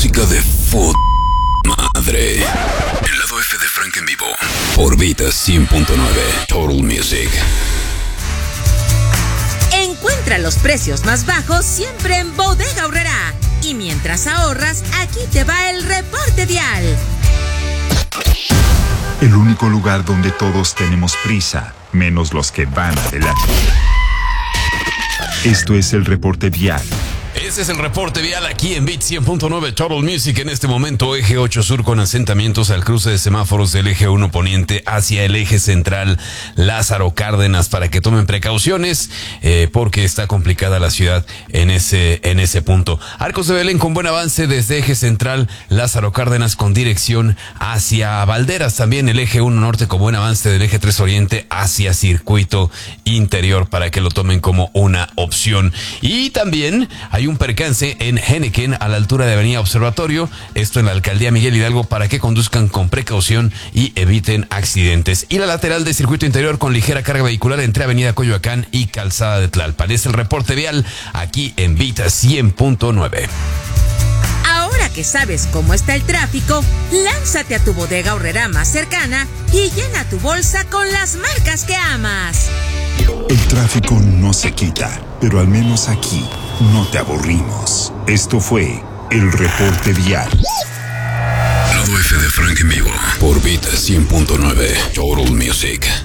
música de madre. El lado F de Frank en vivo. Por Vita 100.9 Total Music. Encuentra los precios más bajos siempre en Bodega Aurrerá. Y mientras ahorras, aquí te va el reporte vial. El único lugar donde todos tenemos prisa, menos los que van adelante. Esto es el reporte vial. Este es el reporte vial aquí en Beat 100.9 Total Music. En este momento, eje 8 sur con asentamientos al cruce de semáforos del eje 1 poniente hacia el eje central Lázaro Cárdenas, para que tomen precauciones porque está complicada la ciudad en ese punto. Arcos de Belén con buen avance desde eje central Lázaro Cárdenas con dirección hacia Valderas. También el eje 1 norte con buen avance del eje 3 oriente hacia circuito interior, para que lo tomen como una opción. Y también hay un percance en Henequén a la altura de Avenida Observatorio, esto en la alcaldía Miguel Hidalgo, para que conduzcan con precaución y eviten accidentes. Y la lateral de circuito interior con ligera carga vehicular entre Avenida Coyoacán y Calzada de Tlalpan. Es el reporte vial aquí en Vita 100.9. Ahora que sabes cómo está el tráfico, lánzate a tu Bodega Aurrerá más cercana y llena tu bolsa con las marcas que amas. El tráfico no se quita, pero al menos aquí no te aburrimos. Esto fue el reporte vial. Lado F de Frank en vivo por Vita 100.9 Total Music.